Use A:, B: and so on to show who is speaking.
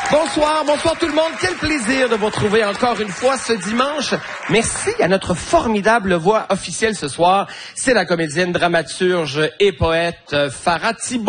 A: Bonsoir tout le monde. Quel plaisir de vous retrouver encore une fois ce dimanche. Merci à notre formidable voix officielle ce soir. C'est la comédienne, dramaturge et poète Farah Thibault.